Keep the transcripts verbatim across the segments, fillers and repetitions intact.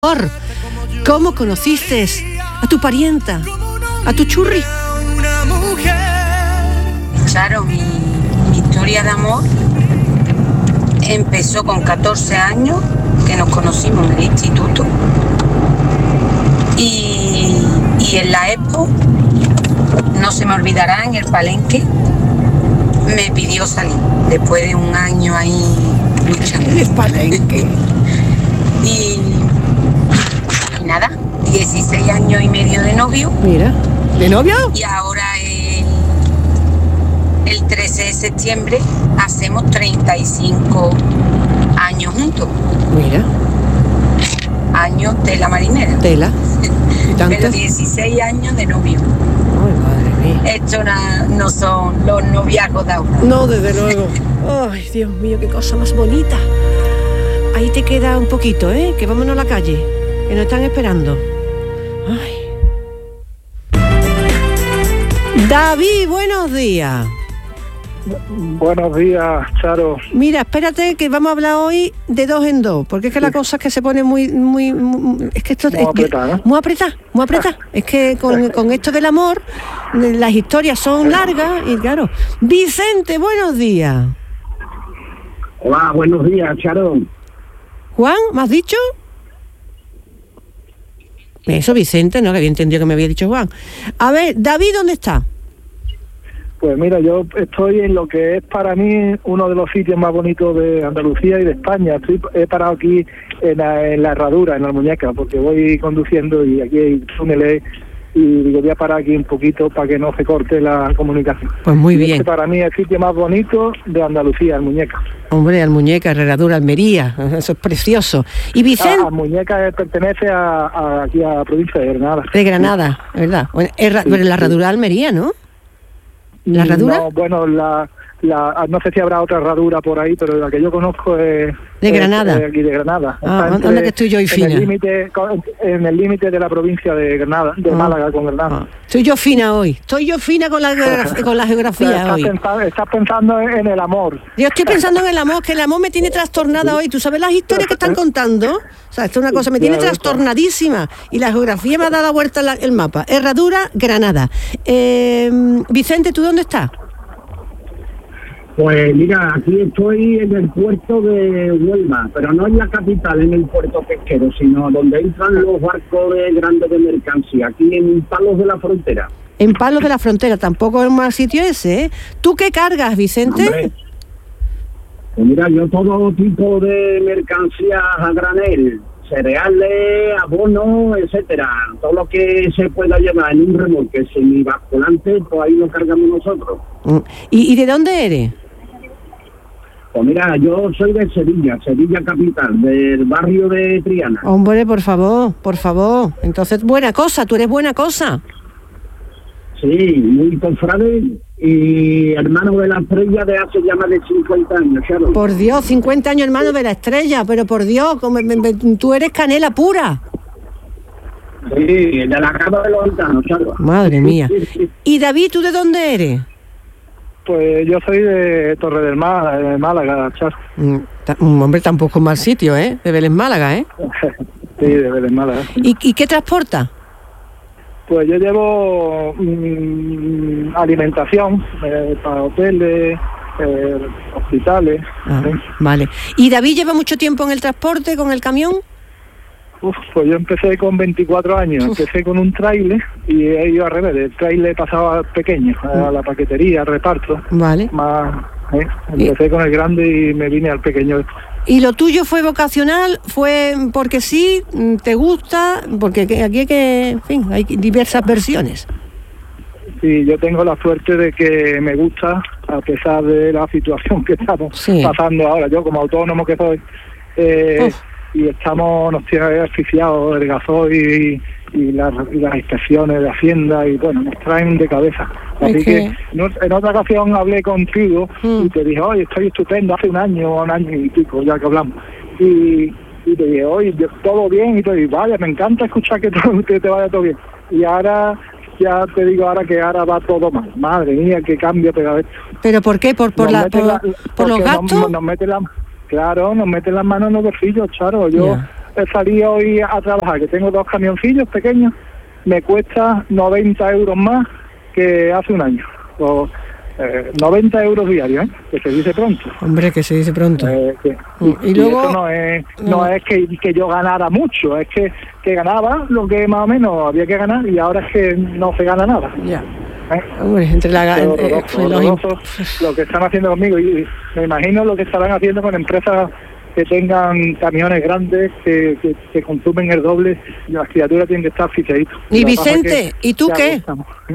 ¿Cómo conociste a tu parienta, a tu churri? Charo, mi, mi historia de amor empezó con catorce años, que nos conocimos en el instituto. Y, y en la Expo, no se me olvidará, en el Palenque, me pidió salir, después de un año ahí luchando. El Palenque. y, y nada, dieciséis años y medio de novio. Mira, ¿de novio? Y ahora el, el trece de septiembre hacemos treinta y cinco años juntos. Mira. Años de la marinera. Tela. ¿Y tanto? Pero dieciséis años de novio. Ay, madre mía. Esto na, no son los noviazgos de ahora. No, desde luego. Ay, Dios mío, qué cosa más bonita. Ahí te queda un poquito, ¿eh? Que vámonos a la calle, que nos están esperando. Ay. David, buenos días. Buenos días, Charo. Mira, espérate que vamos a hablar hoy de dos en dos, porque es que sí. La cosa es que se pone muy, muy, muy es que esto muy es apretada, ¿eh? muy apretada, muy apretada. Es que con, con esto del amor, las historias son largas y claro. Vicente, buenos días. Hola, buenos días, Charo. Juan, ¿me has dicho? Eso, Vicente, no, que había entendido que me había dicho Juan. A ver, David, ¿dónde está? Pues mira, yo estoy en lo que es para mí uno de los sitios más bonitos de Andalucía y de España. Estoy, he parado aquí en la, en la Herradura, en la Almuñeca, porque voy conduciendo y aquí hay túneles y digo, voy a parar aquí un poquito para que no se corte la comunicación. Pues muy y bien. Este para mí es el sitio más bonito de Andalucía, Almuñeca. Hombre, Almuñeca, Herradura, Almería, eso es precioso. Y Vicente... Almuñeca pertenece a, a, aquí a la provincia de Granada. De Granada, ¿verdad? Bueno, Herra, sí, pero la Herradura de Almería, ¿no? ¿La herradura? No, bueno, la, la, no sé si habrá otra herradura por ahí, pero la que yo conozco es... ¿De Granada? Es aquí de Granada. Ah, entre, ¿dónde que estoy yo y fina? En el límite en el límite de la provincia de Granada, de ah, Málaga con Granada. Ah. Estoy yo fina hoy, estoy yo fina con la, con la geografía estás hoy. Pensando, estás pensando en el amor. Yo estoy pensando en el amor, que el amor me tiene trastornada hoy. ¿Tú sabes las historias que están contando? O sea, esto es una cosa, me tiene trastornadísima. Y la geografía me ha dado la vuelta la, el mapa. Herradura, Granada. Eh, Vicente, ¿tú dónde estás? Pues mira, aquí estoy en el puerto de Huelva, pero no en la capital, en el puerto pesquero, sino donde entran los barcos de grandes de mercancía, aquí en Palos de la Frontera. En Palos de la Frontera, tampoco es un mal sitio ese, ¿eh? ¿Tú qué cargas, Vicente? Hombre, pues mira, yo todo tipo de mercancías a granel, cereales, abonos, etcétera, todo lo que se pueda llevar en un remolque semibasculante, pues ahí lo cargamos nosotros. ¿Y, y de dónde eres? Pues mira, yo soy de Sevilla, Sevilla capital, del barrio de Triana. Hombre, por favor, por favor. Entonces, buena cosa, tú eres buena cosa. Sí, muy confrade y hermano de la Estrella de hace ya más de cincuenta años, Sharon. Por Dios, cincuenta años hermano de la Estrella, pero por Dios, como me, me, tú eres canela pura. Sí, de la Cava de los Gitanos, Sharon. Madre mía. ¿Y David, tú de dónde eres? Pues yo soy de Torre del Mar, de Málaga, Char. Un hombre, tampoco es mal sitio, ¿eh? De Vélez Málaga, ¿eh? Sí, de Vélez Málaga. Sí. ¿Y, ¿Y qué transporta? Pues yo llevo mmm, alimentación eh, para hoteles, eh, hospitales. Ah, ¿sí? Vale. ¿Y David lleva mucho tiempo en el transporte, con el camión? Uf, pues yo empecé con veinticuatro años, Uf. empecé con un tráiler y he ido al revés, el tráiler pasaba pequeño, a la paquetería, al reparto. Vale. Más, ¿eh? Empecé ¿Y? con el grande y me vine al pequeño. ¿Y lo tuyo fue vocacional? ¿Fue porque sí? ¿Te gusta? Porque aquí hay que, en fin, hay diversas versiones. Sí, yo tengo la suerte de que me gusta, a pesar de la situación que estamos sí. pasando ahora. Yo como autónomo que soy, eh, y estamos, nos tiene asfixiados el gasoil y, y, las, y las inspecciones de Hacienda y bueno, nos traen de cabeza. Así es que, que no, en otra ocasión hablé contigo mm. y te dije, oye, estoy estupendo, hace un año, un año y pico ya que hablamos. Y, y te dije, oye, todo bien, y te dije, vaya, me encanta escuchar que, todo, que te vaya todo bien. Y ahora, ya te digo ahora que ahora va todo mal. Madre mía, qué cambio te da esto. ¿Pero por qué? ¿Por, por, la, por, la, por los gastos? Nos, nos mete la, claro, nos meten las manos en los bolsillos, Charo. Yo, yeah. salir hoy a trabajar, que tengo dos camioncillos pequeños, me cuesta noventa euros más que hace un año. O, eh, noventa euros diarios, ¿eh? Que se dice pronto. Hombre, que se dice pronto. Eh, que, y, y luego eso no es, no, no. es que, que yo ganara mucho, es que, que ganaba lo que más o menos había que ganar y ahora es que no se gana nada. Ya. ¿Eh? Hombre, entre la Pero eh, horroroso, los horroroso lo que están haciendo conmigo, y me imagino lo que estarán haciendo con empresas que tengan camiones grandes que, que, que consumen el doble, y las criaturas tienen que estar fichaditos. Y Vicente, ¿y tú qué? Estamos, ¿eh?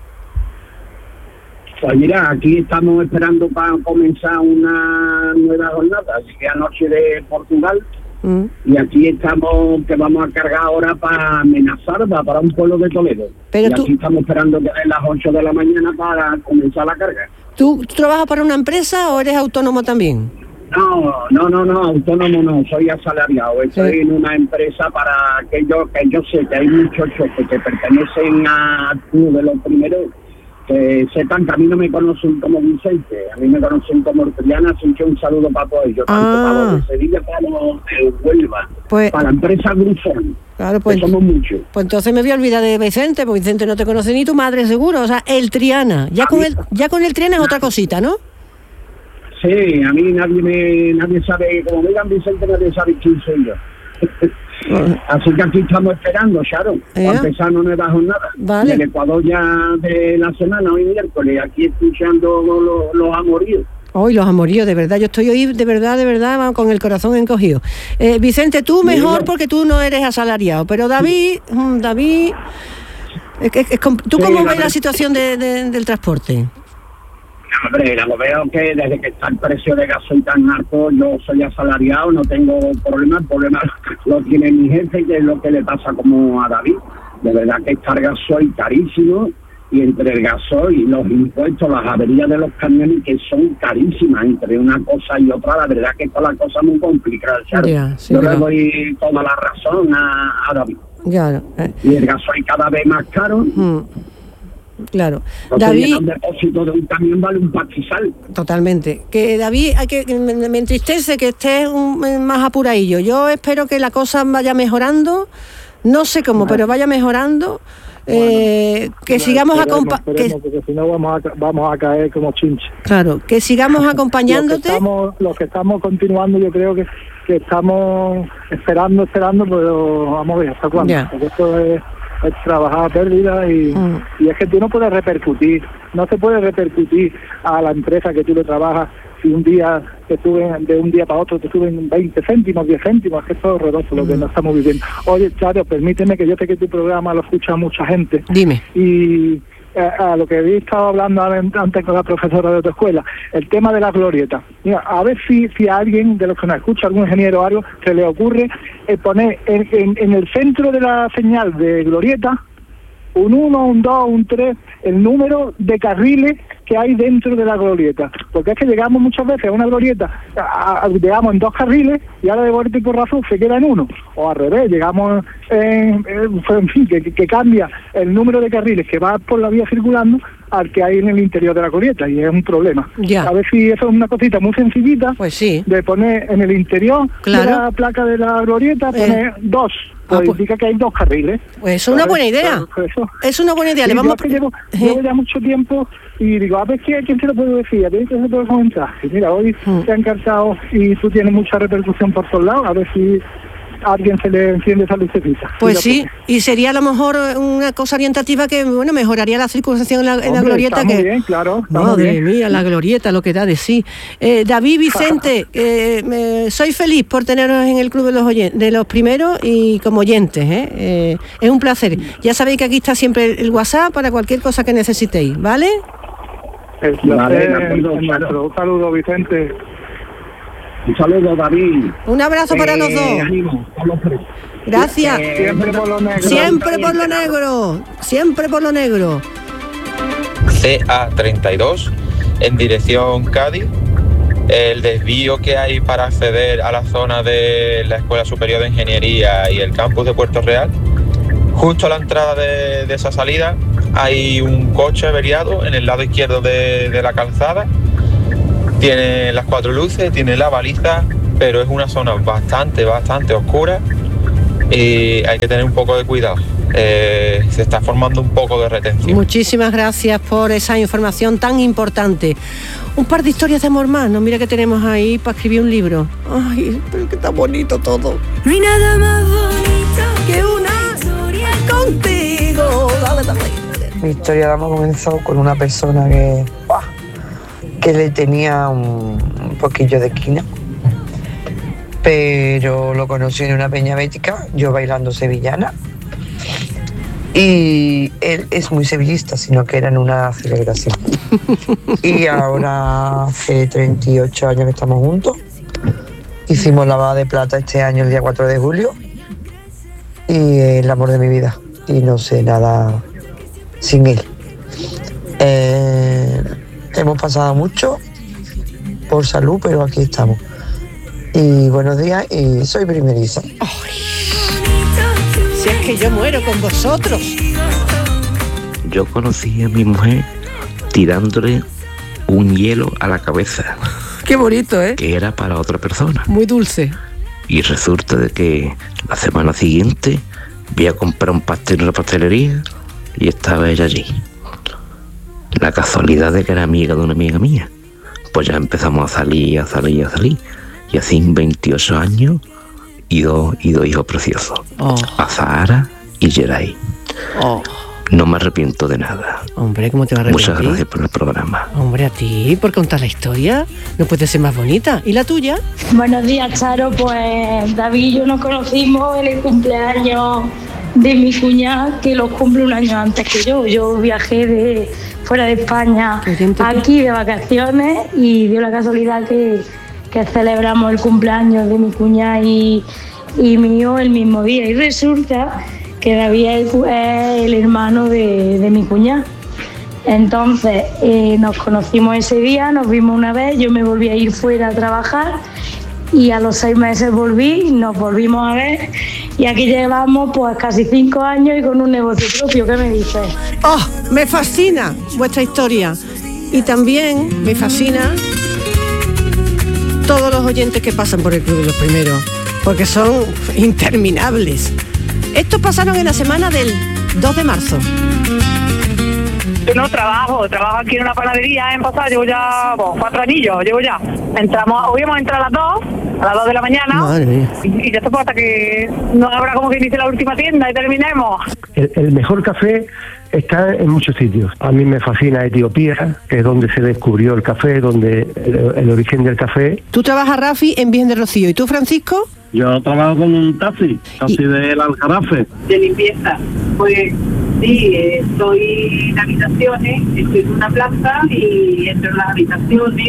Pues mira, aquí estamos esperando para comenzar una nueva jornada. Llegué anoche de Portugal mm. y aquí estamos, que vamos a cargar ahora para Amenazarda, para un pueblo de Toledo. Pero y tú... aquí estamos esperando que den las ocho de la mañana para comenzar la carga. ¿Tú, ¿Tú trabajas para una empresa o eres autónomo también? No, no, no, no, autónomo no, soy asalariado. Estoy sí. en una empresa para que yo, que yo sé que hay muchos choques que pertenecen a uno de los primeros. Que sepan que a mí no me conocen como Vicente, a mí me conocen como Triana, así que un saludo para todos ellos, tanto ah. para los de Sevilla como los de Huelva, pues, para la empresa Grufón, claro, pues, que somos muchos. Pues entonces me voy a olvidar de Vicente, porque Vicente no te conoce ni tu madre seguro, o sea, el Triana, ya con el, ya con el Triana es otra cosita, ¿no? Sí, a mí nadie me, nadie sabe, como me digan Vicente, nadie sabe quién soy yo. Así que aquí estamos esperando, Sharon, ¿Eh? para empezar una nueva jornada. Vale. El Ecuador ya de la semana, hoy miércoles, aquí escuchando los, los amoríos. Hoy los amoríos, de verdad, yo estoy hoy de verdad, de verdad, con el corazón encogido. Eh, Vicente, tú mejor porque tú no eres asalariado, pero David, David, es, es, es, ¿tú sí, cómo ves la situación de, de, del transporte? Hombre, lo veo que desde que está el precio de gasoil tan alto, yo soy asalariado, no tengo problema, el problema lo tiene mi jefe, que es lo que le pasa como a David. De verdad que está el gasoil carísimo, y entre el gasoil, los impuestos, las averías de los camiones, que son carísimas, entre una cosa y otra, la verdad que está la cosa muy complicada, ¿sabes? Yeah, sí, yo claro. le doy toda la razón a, a David. Claro. Eh. Y el gasoil cada vez más caro. Mm. Claro, porque David. Un depósito de un camión vale un pastizal. Totalmente. Que David, hay que, me, me entristece que estés un, más apuradillo. Yo espero que la cosa vaya mejorando. No sé cómo, bueno. pero vaya mejorando. Bueno, eh, que bueno, sigamos acompañándote. Porque si no vamos a, vamos a caer como chinches. Claro, que sigamos acompañándote. Los que estamos, los que estamos continuando, yo creo que, que estamos esperando, esperando, pero vamos a ver hasta cuándo. Yeah. Porque esto es. Es trabajar a pérdida y, mm. y es que tú no puedes repercutir, no se puede repercutir a la empresa que tú le trabajas si un día te suben, de un día para otro te suben veinte céntimos, diez céntimos, es que esto es horroroso mm. lo que no estamos viviendo. Oye, Charo, permíteme que yo sé que tu programa lo escucha mucha gente. Dime. Y a, a lo que he estado hablando antes con la profesora de tu escuela, el tema de la glorieta. Mira, a ver si, si a alguien de los que nos escucha, algún ingeniero o algo, se le ocurre eh, poner en, en, en el centro de la señal de glorieta un uno, un dos, un tres, el número de carriles que hay dentro de la glorieta. Porque es que llegamos muchas veces a una glorieta, a, a, llegamos en dos carriles y ahora de vuelta y por razón se queda en uno. O al revés, llegamos en, en, en fin, que, que cambia el número de carriles que va por la vía circulando al que hay en el interior de la glorieta, y es un problema. Ya. A ver si eso es una cosita muy sencillita, pues sí, de poner en el interior claro. de la placa de la glorieta, poner eh. dos. Pues ah, pues, indica que hay dos carriles. Pues es una buena idea. Pues eso. Es una buena idea. Sí, Le vamos yo a... llevo, ¿Eh? llevo ya mucho tiempo y digo, a ver quién se lo puede decir, a ver quién se puede comentar. Y mira, hoy mm. se han encargado y tú tienes mucha repercusión por todos lados, a ver si a alguien se le enciende esa lucecita. Pues sí, y sería a lo mejor una cosa orientativa que, bueno, mejoraría la circulación en la, en Hombre, la glorieta. Está que... muy bien, claro. Madre bien. mía, la glorieta, lo que da de sí. Eh, David, Vicente, eh, me, soy feliz por teneros en el Club de los, oyen- de los Primeros y como oyentes. ¿eh? Eh, es un placer. Ya sabéis que aquí está siempre el WhatsApp para cualquier cosa que necesitéis, ¿vale? El placer, vale, un saludo, Vicente. Un saludo, David. Un abrazo eh, para los dos. Ánimo, Gracias. Eh, siempre por lo negro. Siempre por lo negro. Siempre por lo negro. C A treinta y dos en dirección Cádiz. El desvío que hay para acceder a la zona de la Escuela Superior de Ingeniería y el campus de Puerto Real. Justo a la entrada de, de esa salida hay un coche averiado en el lado izquierdo de, de la calzada. Tiene las cuatro luces, tiene la baliza pero es una zona bastante, bastante oscura y hay que tener un poco de cuidado. Eh, se está formando un poco de retención. Muchísimas gracias por esa información tan importante. Un par de historias de amor más, ¿no? Mira que tenemos ahí para escribir un libro. Ay, pero que está bonito todo. No hay nada más bonito que una historia contigo. Dale, dale. Mi historia de amor comenzó con una persona que, ¡buah!, que le tenía un, un poquillo de esquina, pero lo conocí en una peña bética, yo bailando sevillana, y él es muy sevillista, sino que era en una celebración. Y ahora hace treinta y ocho años que estamos juntos. Hicimos la boda de plata este año, el día cuatro de julio, y el amor de mi vida, y no sé nada sin él. Eh, hemos pasado mucho por salud, pero aquí estamos. Y buenos días, y soy primeriza. Ay, si es que yo muero con vosotros. Yo conocí a mi mujer tirándole un hielo a la cabeza. Qué bonito, ¿eh? Que era para otra persona. Muy dulce. Y resulta de que la semana siguiente voy a comprar un pastel en una pastelería y estaba ella allí. La casualidad de que era amiga de una amiga mía. Pues ya empezamos a salir, a salir, a salir. Y así en veintiocho años y dos, y dos hijos preciosos. Oh. A Zahara y Geray. Oh. No me arrepiento de nada. Hombre, ¿cómo te va a arrepentir? Muchas gracias por el programa. Hombre, a ti, por contar la historia. No puede ser más bonita. ¿Y la tuya? Buenos días, Charo. Pues David y yo nos conocimos en el cumpleaños de mi cuñada, que lo cumple un año antes que yo. Yo viajé de fuera de España aquí de vacaciones y dio la casualidad que, que celebramos el cumpleaños de mi cuñada y, y mío el mismo día. Y resulta que David es el hermano de, de mi cuñada. Entonces eh, nos conocimos ese día, nos vimos una vez, yo me volví a ir fuera a trabajar y a los seis meses volví, nos volvimos a ver y aquí llevamos pues casi cinco años y con un negocio propio. ¿Qué me dices? ¡Oh! Me fascina vuestra historia y también me fascina todos los oyentes que pasan por el Club de los Primeros, porque son interminables. Estos pasaron en la semana del dos de marzo. Yo no trabajo, trabajo aquí en una panadería en Pasar, llevo ya bueno, cuatro anillos, llevo ya. Entramos, hoy vamos a entrar a las dos, a las dos de la mañana. Madre mía. Y, y ya está hasta que no habrá como que inicie la última tienda y terminemos. El, el mejor café está en muchos sitios. A mí me fascina Etiopía, que es donde se descubrió el café, donde el, el origen del café. Tú trabajas, Rafi, en Virgen del Rocío. ¿Y tú, Francisco? Yo trabajo con un taxi, taxi ¿Y? del Aljarafe. De limpieza. Pues sí, estoy en habitaciones, estoy en una plaza y entro en las habitaciones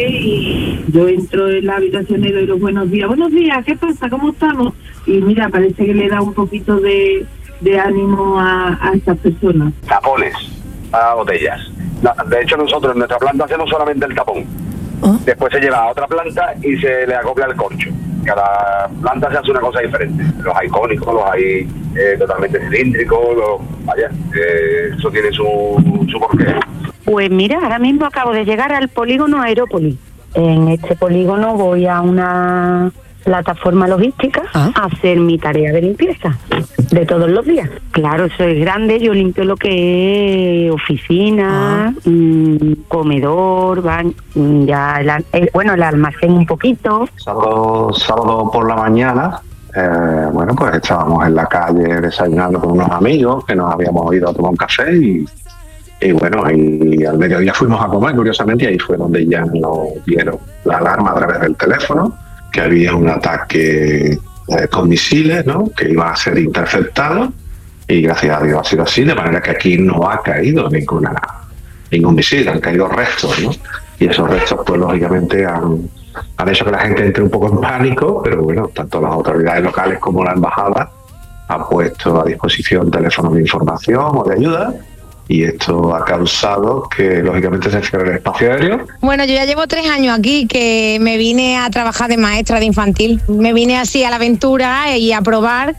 y yo entro en las habitaciones y doy los buenos días. Buenos días, ¿qué pasa? ¿Cómo estamos? Y mira, parece que le da un poquito de, de ánimo a, a estas personas. Tapones a botellas. De hecho, nosotros en nuestra planta hacemos solamente el tapón. ¿Oh? Después se lleva a otra planta y se le acopla el corcho. Cada planta se hace una cosa diferente. Los hay cónicos, los hay eh, totalmente cilíndricos, los, vaya, eh, eso tiene su, su porqué. Pues mira, ahora mismo acabo de llegar al polígono Aerópolis. En este polígono voy a una plataforma logística ¿Ah? a hacer mi tarea de limpieza de todos los días. Claro, eso es grande, yo limpio lo que es oficina, ¿Ah? mmm, comedor, van, ya el, el, bueno, el almacén un poquito. Sábado, sábado por la mañana, eh, bueno, pues estábamos en la calle desayunando con unos amigos que nos habíamos ido a tomar un café y, y bueno, y al mediodía fuimos a comer, curiosamente, y ahí fue donde ya nos dieron la alarma a través del teléfono, que había un ataque eh, con misiles, ¿no?, que iba a ser interceptado, y gracias a Dios ha sido así, de manera que aquí no ha caído ninguna ningún misil, han caído restos, ¿no? Y esos restos, pues lógicamente han, han hecho que la gente entre un poco en pánico, pero bueno, tanto las autoridades locales como la embajada han puesto a disposición teléfonos de información o de ayuda, y esto ha causado que lógicamente se cierre el espacio aéreo. Bueno, yo ya llevo tres años aquí, que me vine a trabajar de maestra de infantil. Me vine así a la aventura y a probar,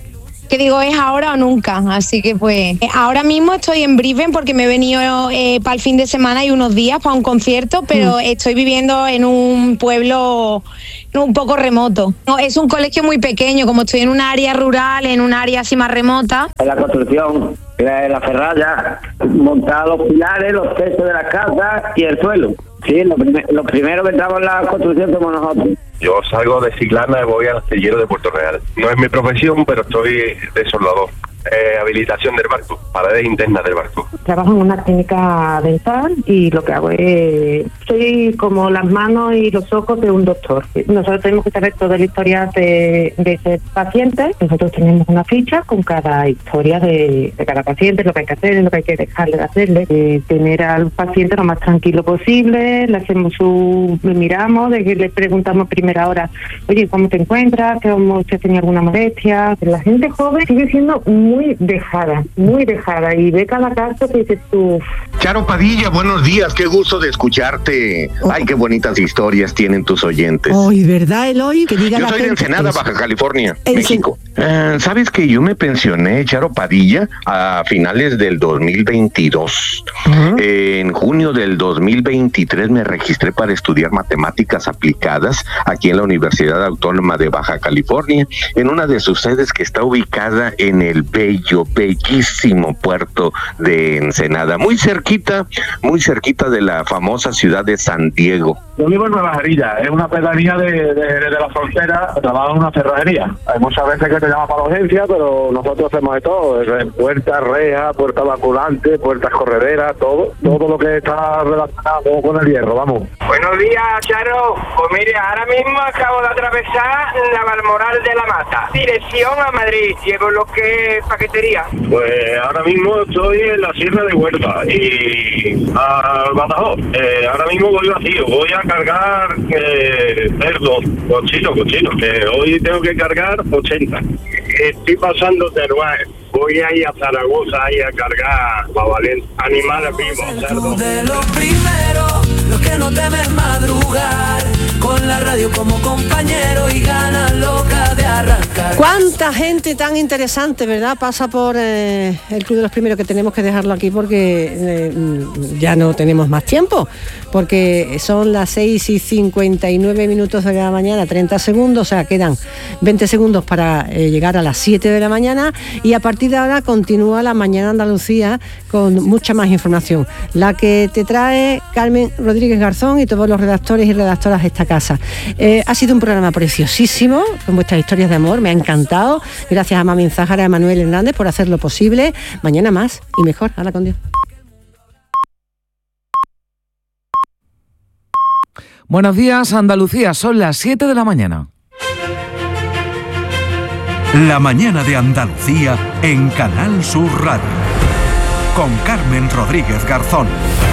que digo, es ahora o nunca. Así que pues ahora mismo estoy en Brisbane porque me he venido eh, para el fin de semana y unos días para un concierto, pero mm. estoy viviendo en un pueblo un poco remoto. No, es un colegio muy pequeño, como estoy en un área rural, en un área así más remota. En la construcción, la, la ferralla, montar los pilares, los techos de las casas y el suelo. Sí, lo, prim- lo primero que entramos en la construcción somos nosotros. Yo salgo de Ciclana y voy al astillero de Puerto Real. No es mi profesión, pero estoy de soldador. Eh, habilitación del barco, paredes internas del barco. Trabajo en una clínica dental y lo que hago es, soy como las manos y los ojos de un doctor. Nosotros tenemos que saber toda la historia de, de ese paciente. Nosotros tenemos una ficha con cada historia de, de cada paciente, lo que hay que hacer, lo que hay que dejarle de hacerle, de tener al paciente lo más tranquilo posible. Le hacemos su, le miramos, de que le preguntamos a primera hora, oye, ¿cómo te encuentras? ¿Cómo usted tenía alguna molestia? La gente joven sigue siendo muy muy dejada, muy dejada, y ve cada caso que dices tú. Charo Padilla, buenos días, qué gusto de escucharte. Oh. Ay, qué bonitas historias tienen tus oyentes. Hoy, ¿verdad, Eloy? Que diga yo la soy de Ensenada, eso. Baja California, En México. Uh, ¿Sabes que yo me pensioné, Charo Padilla, a finales del dos mil veintidós? Uh-huh. Eh, en junio del dos mil veintitrés me registré para estudiar matemáticas aplicadas aquí en la Universidad Autónoma de Baja California, en una de sus sedes que está ubicada en el bello, bellísimo puerto de Ensenada, muy cerquita, muy cerquita de la famosa ciudad de San Diego. Yo vivo en Nueva Jarilla, es una pedanía de, de, de la frontera, trabajo en una cerrajería. Hay muchas veces que te llaman para la urgencia, pero nosotros hacemos de todo, puertas, rejas, puertas vaculantes, puertas correderas, todo, todo lo que está relacionado con el hierro, vamos. Buenos días, Charo. Pues mire, ahora mismo acabo de atravesar la Balmoral de la Mata, dirección a Madrid, llevo lo que es paquetería. Pues ahora mismo estoy en la Sierra de Huelva y al Badajoz. Eh, ahora mismo voy vacío, voy a cargar eh, cerdos, cochinos, cochinos, que hoy tengo que cargar ochenta. Estoy pasando Teruel, voy a ir a Zaragoza ahí a cargar para Valencia, animales vivos, cerdos. De lo primero, lo que no temes madrugar, con la radio como compañero y ganas loca de arrancar. Cuánta gente tan interesante, ¿verdad? Pasa por eh, el Club de los Primeros, que tenemos que dejarlo aquí porque eh, ya no tenemos más tiempo, porque son las seis y cincuenta y nueve minutos de la mañana, treinta segundos, o sea, quedan veinte segundos para eh, llegar a las siete de la mañana, y a partir de ahora continúa la Mañana Andalucía con mucha más información, la que te trae Carmen Rodríguez Garzón y todos los redactores y redactoras de esta casa. Eh, ha sido un programa preciosísimo, con vuestras historias de amor, me ha encantado. Gracias a Mami Zájara y a Manuel Hernández por hacerlo posible. Mañana más y mejor. Hala, con Dios. Buenos días, Andalucía, son las siete de la mañana. La mañana de Andalucía en Canal Sur Radio, con Carmen Rodríguez Garzón.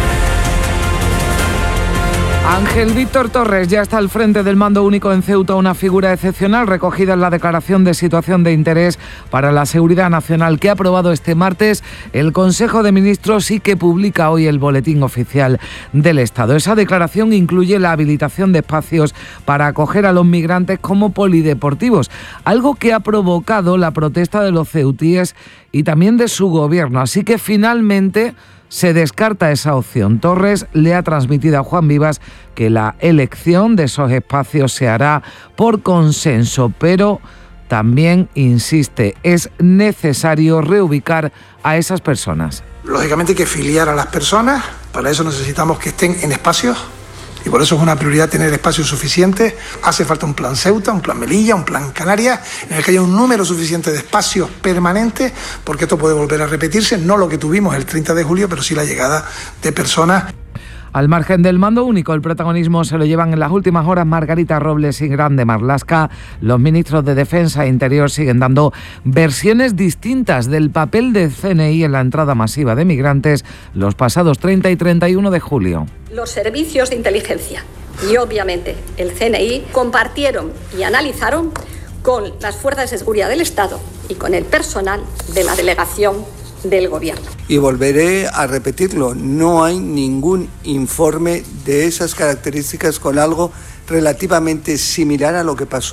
Ángel Víctor Torres ya está al frente del mando único en Ceuta, una figura excepcional recogida en la declaración de situación de interés para la seguridad nacional que ha aprobado este martes el Consejo de Ministros y que publica hoy el Boletín Oficial del Estado. Esa declaración incluye la habilitación de espacios para acoger a los migrantes como polideportivos, algo que ha provocado la protesta de los ceutíes y también de su gobierno. Así que finalmente se descarta esa opción. Torres le ha transmitido a Juan Vivas que la elección de esos espacios se hará por consenso, pero también insiste, es necesario reubicar a esas personas. Lógicamente hay que filiar a las personas, para eso necesitamos que estén en espacios, y por eso es una prioridad tener espacios suficientes. Hace falta un plan Ceuta, un plan Melilla, un plan Canarias, en el que haya un número suficiente de espacios permanentes, porque esto puede volver a repetirse, no lo que tuvimos el treinta de julio, pero sí la llegada de personas. Al margen del mando único, el protagonismo se lo llevan en las últimas horas Margarita Robles y Grande Marlaska. Los ministros de Defensa e Interior siguen dando versiones distintas del papel del C N I en la entrada masiva de migrantes los pasados treinta y treinta y uno de julio. Los servicios de inteligencia y obviamente el C N I compartieron y analizaron con las fuerzas de seguridad del Estado y con el personal de la delegación del Gobierno. Y volveré a repetirlo, no hay ningún informe de esas características con algo relativamente similar a lo que pasó.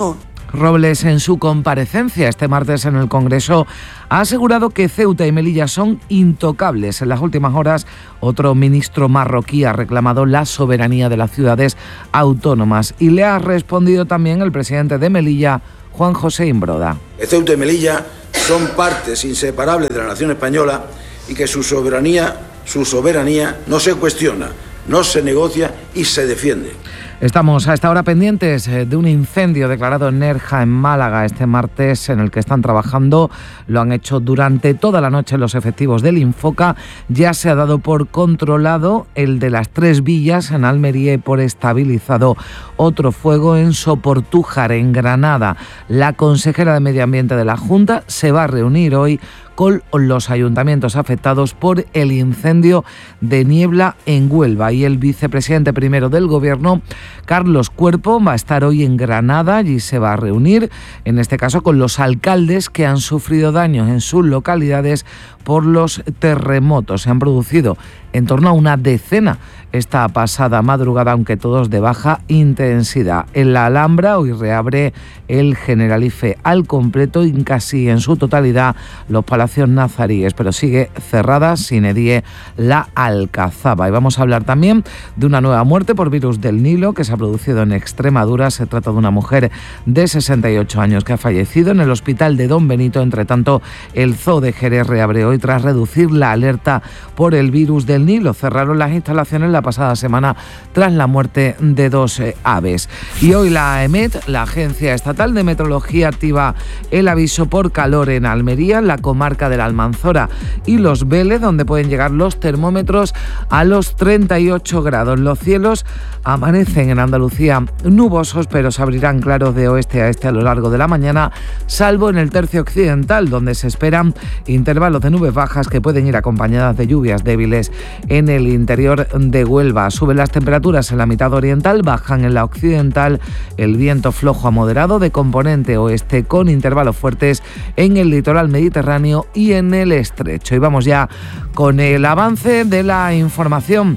Robles, en su comparecencia este martes en el Congreso, ha asegurado que Ceuta y Melilla son intocables. En las últimas horas, otro ministro marroquí ha reclamado la soberanía de las ciudades autónomas y le ha respondido también el presidente de Melilla, Juan José Imbroda. Ceuta y Melilla son partes inseparables de la nación española y que su soberanía, su soberanía no se cuestiona, no se negocia y se defiende. Estamos a esta hora pendientes de un incendio declarado en Nerja, en Málaga, este martes, en el que están trabajando. Lo han hecho durante toda la noche los efectivos del Infoca. Ya se ha dado por controlado el de las Tres Villas, en Almería, y por estabilizado otro fuego en Soportújar, en Granada. La consejera de Medio Ambiente de la Junta se va a reunir hoy con los ayuntamientos afectados por el incendio de Niebla en Huelva. Y el vicepresidente primero del Gobierno, Carlos Cuerpo, va a estar hoy en Granada. Allí se va a reunir, en este caso, con los alcaldes que han sufrido daños en sus localidades por los terremotos. Se han producido en torno a una decena esta pasada madrugada, aunque todos de baja intensidad. En la Alhambra hoy reabre el Generalife al completo y casi en su totalidad los palacios nazaríes, pero sigue cerrada sine die la Alcazaba. Y vamos a hablar también de una nueva muerte por virus del Nilo que se ha producido en Extremadura. Se trata de una mujer de sesenta y ocho años que ha fallecido en el hospital de Don Benito. Entre tanto, el Zoo de Jerez reabre hoy tras reducir la alerta por el virus del Nilo. Cerraron las instalaciones la pasada semana tras la muerte de dos eh, aves. Y hoy la EMET, la Agencia Estatal de Meteorología, activa el aviso por calor en Almería, la comarca de la Almanzora y los Vélez, donde pueden llegar los termómetros a los treinta y ocho grados. Los cielos amanecen en Andalucía nubosos, pero se abrirán claros de oeste a este a lo largo de la mañana, salvo en el tercio occidental, donde se esperan intervalos de nubes bajas que pueden ir acompañadas de lluvias débiles en el interior de Huelva. Suben las temperaturas en la mitad oriental, bajan en la occidental. El viento flojo a moderado de componente oeste con intervalos fuertes en el litoral mediterráneo y en el estrecho. Y vamos ya con el avance de la información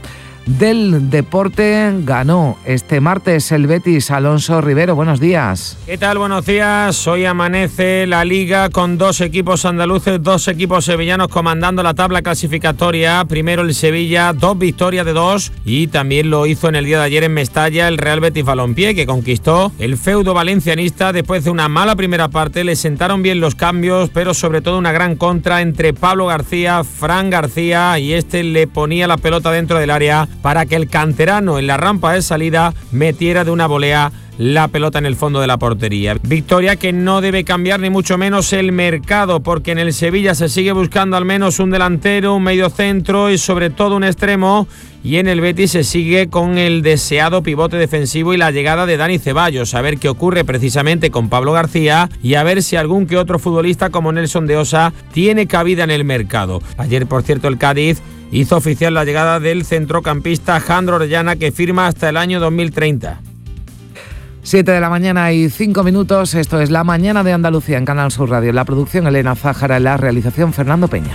del deporte. Ganó este martes el Betis. Alonso Rivero, buenos días. ¿Qué tal? Buenos días. Hoy amanece la Liga con dos equipos andaluces, dos equipos sevillanos comandando la tabla clasificatoria. Primero el Sevilla, dos victorias de dos, y también lo hizo en el día de ayer en Mestalla el Real Betis Balompié, que conquistó el feudo valencianista después de una mala primera parte. Le sentaron bien los cambios, pero sobre todo una gran contra entre Pablo García, Fran García, y este le ponía la pelota dentro del área para que el canterano en la rampa de salida metiera de una volea la pelota en el fondo de la portería. Victoria que no debe cambiar ni mucho menos el mercado, porque en el Sevilla se sigue buscando al menos un delantero, un mediocentro y sobre todo un extremo, y en el Betis se sigue con el deseado pivote defensivo y la llegada de Dani Ceballos. A ver qué ocurre precisamente con Pablo García y a ver si algún que otro futbolista como Nelson de Osa tiene cabida en el mercado. Ayer, por cierto, el Cádiz hizo oficial la llegada del centrocampista Jandro Orellana, que firma hasta el año dos mil treinta. Siete de la mañana y cinco minutos. Esto es La Mañana de Andalucía en Canal Sur Radio. En la producción Elena Zájara, en la realización Fernando Peña.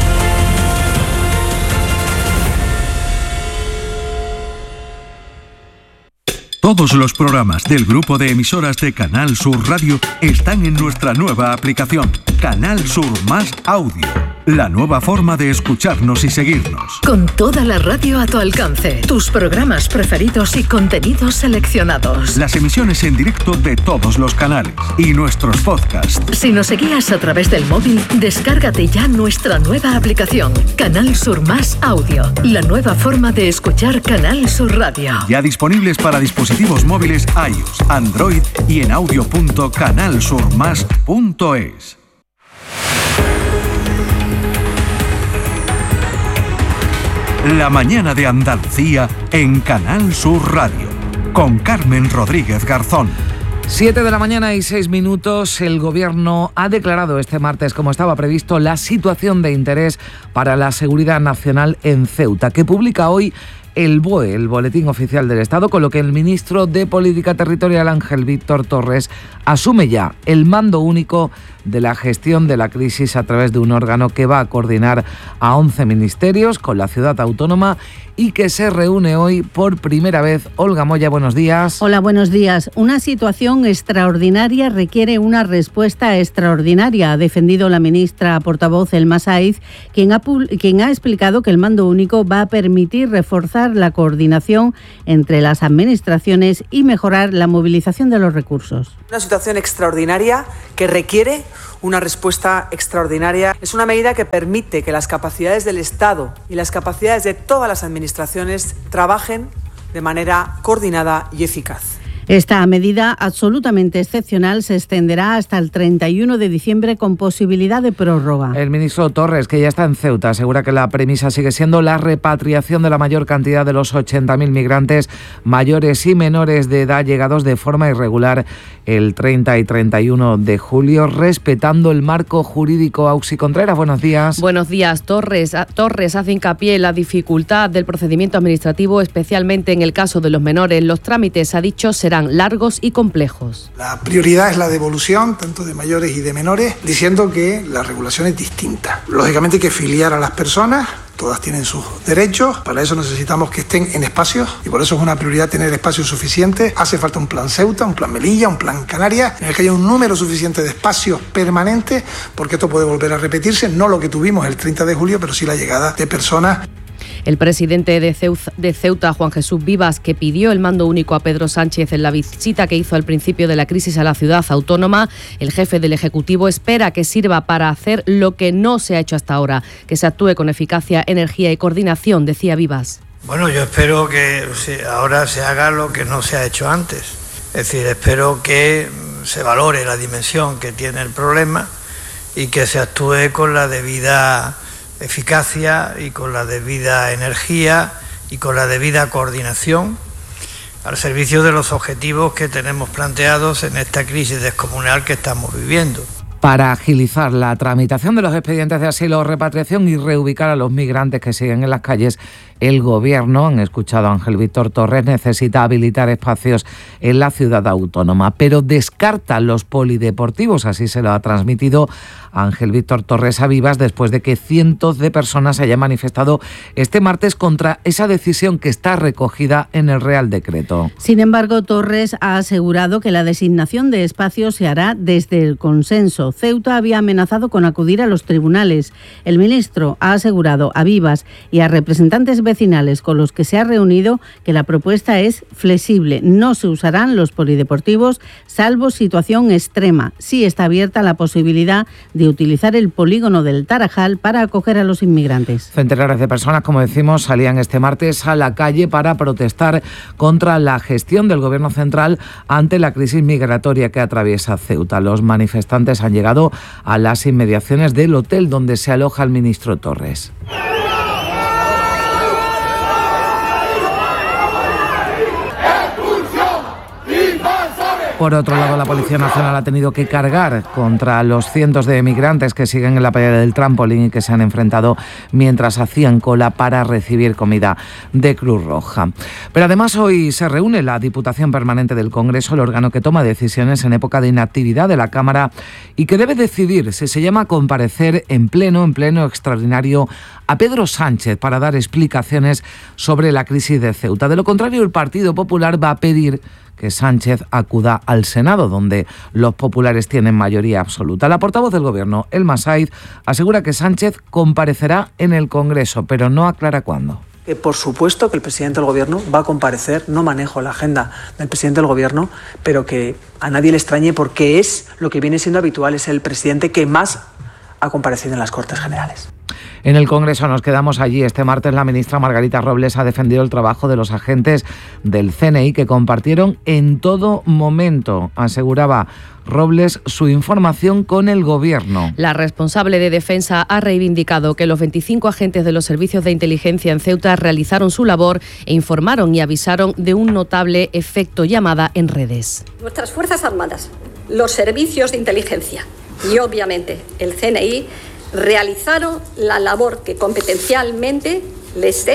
Todos los programas del grupo de emisoras de Canal Sur Radio están en nuestra nueva aplicación, Canal Sur Más Audio. La nueva forma de escucharnos y seguirnos. Con toda la radio a tu alcance, tus programas preferidos y contenidos seleccionados. Las emisiones en directo de todos los canales y nuestros podcasts. Si nos seguías a través del móvil, descárgate ya nuestra nueva aplicación, Canal Sur Más Audio. La nueva forma de escuchar Canal Sur Radio. Ya disponibles para dispositivos móviles iOS, Android y en audio punto canal sur más punto es. La Mañana de Andalucía en Canal Sur Radio, con Carmen Rodríguez Garzón. Siete de la mañana y seis minutos. El Gobierno ha declarado este martes, como estaba previsto, la situación de interés para la seguridad nacional en Ceuta, que publica hoy el B O E, el Boletín Oficial del Estado, con lo que el ministro de Política Territorial, Ángel Víctor Torres, asume ya el mando único de la gestión de la crisis a través de un órgano que va a coordinar a once ministerios con la ciudad autónoma y que se reúne hoy por primera vez. Olga Moya, buenos días. Hola, buenos días. Una situación extraordinaria requiere una respuesta extraordinaria, ha defendido la ministra portavoz Elma Sáiz, quien ha, quien ha explicado que el mando único va a permitir reforzar la coordinación entre las administraciones y mejorar la movilización de los recursos. Una situación extraordinaria que requiere una respuesta extraordinaria. Es una medida que permite que las capacidades del Estado y las capacidades de todas las administraciones trabajen de manera coordinada y eficaz. Esta medida absolutamente excepcional se extenderá hasta el treinta y uno de diciembre con posibilidad de prórroga. El ministro Torres, que ya está en Ceuta, asegura que la premisa sigue siendo la repatriación de la mayor cantidad de los ochenta mil migrantes mayores y menores de edad llegados de forma irregular el treinta y treinta y uno de julio, respetando el marco jurídico. Auxi Contreras, buenos días. Buenos días. Torres, Torres hace hincapié en la dificultad del procedimiento administrativo, especialmente en el caso de los menores. Los trámites, ha dicho, serán largos y complejos. La prioridad es la devolución, tanto de mayores y de menores, diciendo que la regulación es distinta. Lógicamente hay que filiar a las personas, todas tienen sus derechos, para eso necesitamos que estén en espacios y por eso es una prioridad tener espacios suficientes. Hace falta un plan Ceuta, un plan Melilla, un plan Canarias, en el que haya un número suficiente de espacios permanentes, porque esto puede volver a repetirse, no lo que tuvimos el treinta de julio, pero sí la llegada de personas. El presidente de Ceuta, de Ceuta, Juan Jesús Vivas, que pidió el mando único a Pedro Sánchez en la visita que hizo al principio de la crisis a la ciudad autónoma, el jefe del Ejecutivo espera que sirva para hacer lo que no se ha hecho hasta ahora, que se actúe con eficacia, energía y coordinación, decía Vivas. Bueno, yo espero que ahora se haga lo que no se ha hecho antes. Es decir, espero que se valore la dimensión que tiene el problema y que se actúe con la debida eficacia y con la debida energía y con la debida coordinación al servicio de los objetivos que tenemos planteados en esta crisis descomunal que estamos viviendo. Para agilizar la tramitación de los expedientes de asilo o repatriación y reubicar a los migrantes que siguen en las calles, el Gobierno, han escuchado a Ángel Víctor Torres, necesita habilitar espacios en la ciudad autónoma, pero descarta los polideportivos, así se lo ha transmitido Ángel Víctor Torres a Vivas, después de que cientos de personas se hayan manifestado este martes contra esa decisión que está recogida en el Real Decreto. Sin embargo, Torres ha asegurado que la designación de espacios se hará desde el consenso. Ceuta había amenazado con acudir a los tribunales. El ministro ha asegurado a Vivas y a representantes vecinales con los que se ha reunido que la propuesta es flexible. No se usarán los polideportivos salvo situación extrema. Sí está abierta la posibilidad de utilizar el polígono del Tarajal para acoger a los inmigrantes. Centenares de personas, como decimos, salían este martes a la calle para protestar contra la gestión del Gobierno central ante la crisis migratoria que atraviesa Ceuta. Los manifestantes han llegado a las inmediaciones del hotel donde se aloja el ministro Torres. Por otro lado, la Policía Nacional ha tenido que cargar contra los cientos de emigrantes que siguen en la playa del Trampolín y que se han enfrentado mientras hacían cola para recibir comida de Cruz Roja. Pero además hoy se reúne la Diputación Permanente del Congreso, el órgano que toma decisiones en época de inactividad de la Cámara y que debe decidir si se llama a comparecer en pleno, en pleno extraordinario a Pedro Sánchez para dar explicaciones sobre la crisis de Ceuta. De lo contrario, el Partido Popular va a pedir que Sánchez acuda al Senado, donde los populares tienen mayoría absoluta. La portavoz del Gobierno, Elma Sáiz, asegura que Sánchez comparecerá en el Congreso, pero no aclara cuándo. Que por supuesto que el presidente del Gobierno va a comparecer, no manejo la agenda del presidente del Gobierno, pero que a nadie le extrañe porque es lo que viene siendo habitual, es el presidente que más ha comparecido en las Cortes Generales. En el Congreso nos quedamos allí. Este martes la ministra Margarita Robles ha defendido el trabajo de los agentes del C N I que compartieron en todo momento, aseguraba Robles, su información con el Gobierno. La responsable de Defensa ha reivindicado que los veinticinco agentes de los servicios de inteligencia en Ceuta realizaron su labor e informaron y avisaron de un notable efecto llamada en redes. Nuestras Fuerzas Armadas, los servicios de inteligencia y obviamente el C N I realizaron la labor que competencialmente les era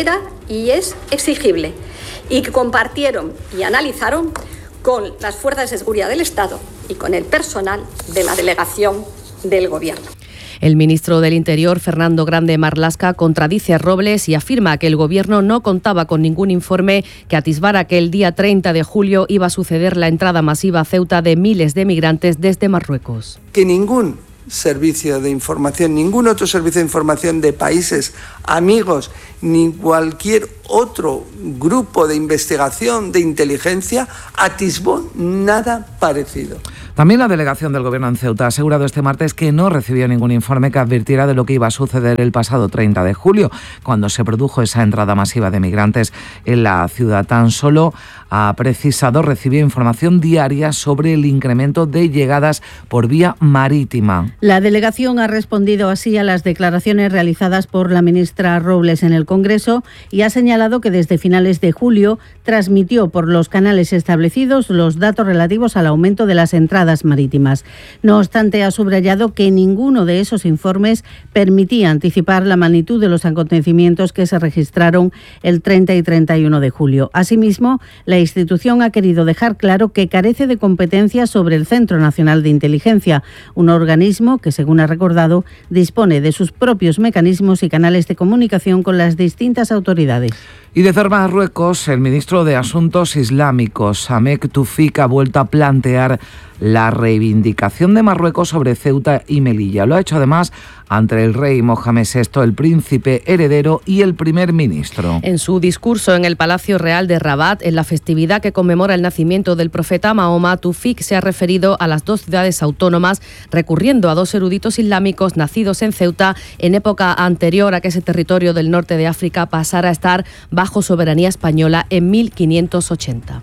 y es exigible, y que compartieron y analizaron con las fuerzas de seguridad del Estado y con el personal de la delegación del Gobierno. El ministro del Interior, Fernando Grande Marlaska, contradice a Robles y afirma que el Gobierno no contaba con ningún informe que atisbara que el día treinta de julio iba a suceder la entrada masiva a Ceuta de miles de migrantes desde Marruecos. Que ningún servicio de información, ningún otro servicio de información de países amigos, ni cualquier otro grupo de investigación de inteligencia atisbó nada parecido. También la delegación del Gobierno en Ceuta ha asegurado este martes que no recibió ningún informe que advirtiera de lo que iba a suceder el pasado treinta de julio, cuando se produjo esa entrada masiva de migrantes en la ciudad. Tan solo ha precisado recibió información diaria sobre el incremento de llegadas por vía marítima. La delegación ha respondido así a las declaraciones realizadas por la ministra Robles en el Congreso y ha señalado que desde finales de julio transmitió por los canales establecidos los datos relativos al aumento de las entradas marítimas. No obstante, ha subrayado que ninguno de esos informes permitía anticipar la magnitud de los acontecimientos que se registraron el treinta y treinta y uno de julio. Asimismo, la institución ha querido dejar claro que carece de competencia sobre el Centro Nacional de Inteligencia, un organismo que, según ha recordado, dispone de sus propios mecanismos y canales de comunicación con las distintas autoridades. Y desde Marruecos, el ministro de Asuntos Islámicos, Samek Toufik, ha vuelto a plantear la reivindicación de Marruecos sobre Ceuta y Melilla. Lo ha hecho además ante el rey Mohamed sexto, el príncipe heredero y el primer ministro. En su discurso en el Palacio Real de Rabat, en la festividad que conmemora el nacimiento del profeta Mahoma, Toufik se ha referido a las dos ciudades autónomas, recurriendo a dos eruditos islámicos nacidos en Ceuta en época anterior a que ese territorio del norte de África pasara a estar bajo soberanía española en mil quinientos ochenta.